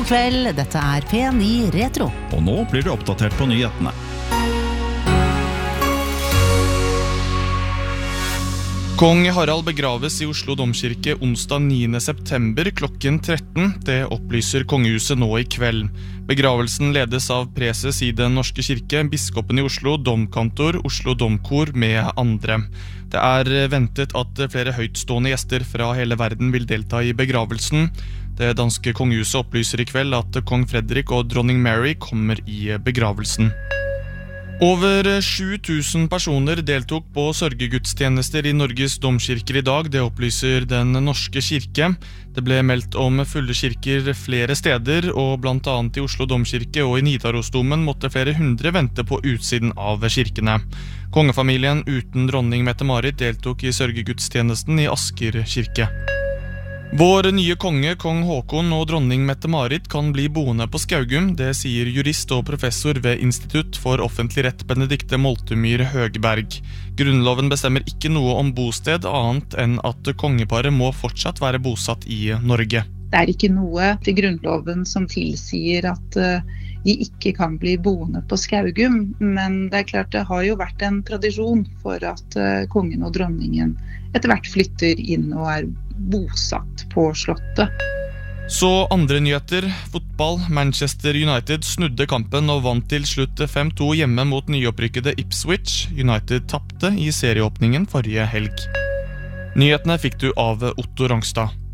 God kveld, dette P9 Retro. Og nå blir du oppdatert på nyhetene. Kong Harald begraves i Oslo Domkirke onsdag 9. september klokken 13. Det opplyser kongehuset nå i kveld. Begravelsen ledes av preses i Den norske kirke, biskopen i Oslo, domkantor, Oslo Domkor med andre. Det ventet at flere høytstående gjester fra hele verden vil delta i begravelsen. Det danske kongehuset opplyser i kveld at kong Fredrik og dronning Mary kommer i begravelsen. Over 7000 personer deltok på sørgegudstjenester i Norges domkirker i dag, det opplyser Den norske kirke. Det ble meldt om fulle kirker flere steder, og blant annet i Oslo domkirke og i Nidarosdomen måtte flere hundre vente på utsiden av kirkene. Kongefamilien uten dronning Mette-Marit deltok i sørgegudstjenesten i Asker kirke. Vår nye konge, kong Håkon og dronning Mette-Marit kan bli boende på Skaugum, det sier jurist og professor ved Institutt for offentlig rett Benedikte Moltumyr Høgberg. Grunnloven bestemmer ikke noe om bosted annet enn at kongeparet må fortsatt være bosatt i Norge. Det ikke noe til grunnloven som tilsier at de ikke kan bli boende på Skaugum, men det klart det har jo vært en tradisjon for at kongen og dronningen etter hvert flytter inn og bosatt på slottet. Så andre nyheter. Fotball. Manchester United snudde kampen og vant til slutt 5-2 hjemme mot nyopprykkede Ipswich. United tappte i serieåpningen forrige helg. Nyhetene fikk du av Otto Rangstad.